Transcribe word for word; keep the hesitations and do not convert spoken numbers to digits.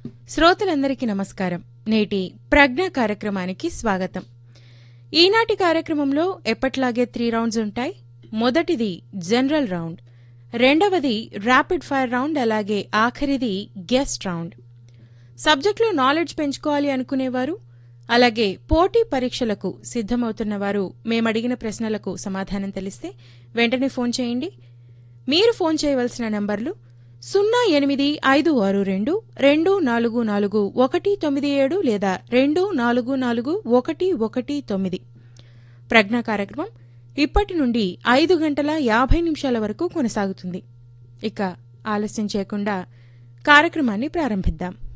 శ్రోతలందరికీ నమస్కారం. నేటి ప్రజ్ఞ కార్యక్రమానికి స్వాగతం. ఈనాటి కార్యక్రమంలో ఎప్పట్లాగే త్రీ రౌండ్స్ ఉంటాయి. మొదటిది జనరల్ రౌండ్, రెండవది ర్యాపిడ్ ఫైర్ రౌండ్, అలాగే ఆఖరిది గెస్ట్ రౌండ్. సబ్జెక్టులో నాలెడ్జ్ పెంచుకోవాలి అనుకునేవారు, అలాగే పోటీ పరీక్షలకు సిద్ధమవుతున్నవారు మేమడిగిన ప్రశ్నలకు సమాధానం తెలిస్తే వెంటనే ఫోన్ చేయండి. మీరు ఫోన్ చేయవలసిన నంబర్లు సున్నా ఎనిమిది ఐదు ఆరు రెండు రెండు నాలుగు నాలుగు ఒకటి తొమ్మిది ఏడు లేదా రెండు నాలుగు నాలుగు ఒకటి ఒకటి తొమ్మిది. ప్రజ్ఞ కార్యక్రమం ఇప్పటి నుండి ఐదు గంటల యాభై నిమిషాల వరకు కొనసాగుతుంది. ఇక ఆలస్యం చేయకుండా కార్యక్రమాన్ని ప్రారంభిద్దాం.